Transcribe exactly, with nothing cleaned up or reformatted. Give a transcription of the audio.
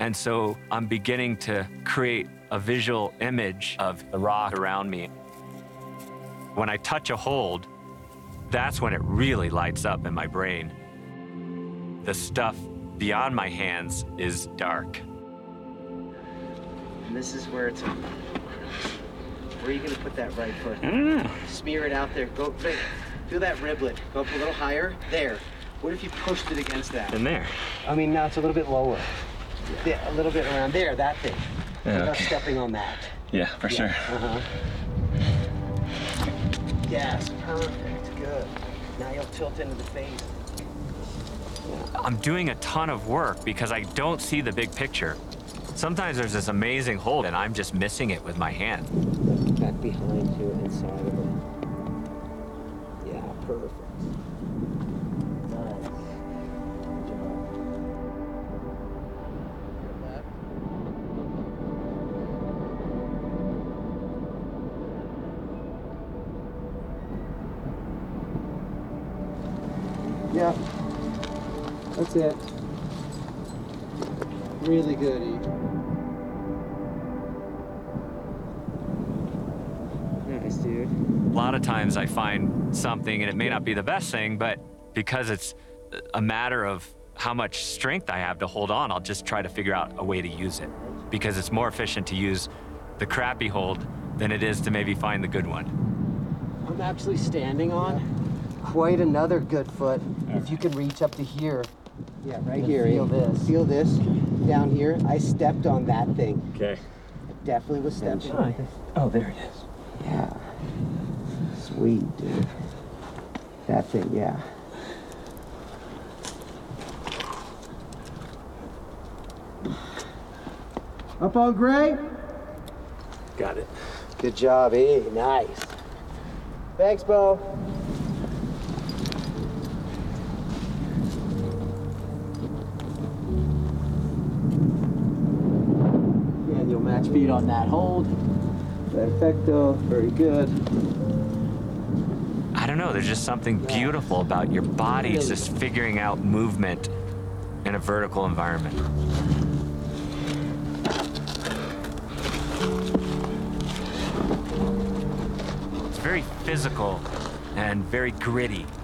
And so I'm beginning to create a visual image of the rock around me. When I touch a hold, that's when it really lights up in my brain. The stuff beyond my hands is dark. And this is where it's, where are you gonna put that right foot? I don't know. Smear it out there, go, feel that riblet, go up a little higher, there. What if you pushed it against that? In there. I mean, now it's a little bit lower. Yeah, a little bit around there, that thing. Yeah, Without okay. stepping on that. Yeah, for Yeah, sure. uh-huh. Yes, perfect, good. Now you'll tilt into the face. I'm doing a ton of work because I don't see the big picture. Sometimes there's this amazing hold and I'm just missing it with my hand. Back behind you, inside of it. Yeah, perfect. Nice. Good job. Yeah, that's it. Really good, E. Nice, dude. A lot of times I find something and it may not be the best thing, but because it's a matter of how much strength I have to hold on, I'll just try to figure out a way to use it. Because it's more efficient to use the crappy hold than it is to maybe find the good one. I'm actually standing on quite another good foot. If you can reach up to here. Yeah, right here. Feel this. Feel this down here. I stepped on that thing. Okay. I definitely was stepping on it. Oh, there it is. Yeah. Sweet, dude. That thing, yeah. Up on Gray? Got it. Good job, E. Nice. Thanks, Bo. Yeah, and you'll match feet on that hold. Perfecto. Very good. I don't know, there's just something beautiful about your body Really? just figuring out movement in a vertical environment. It's very physical and very gritty.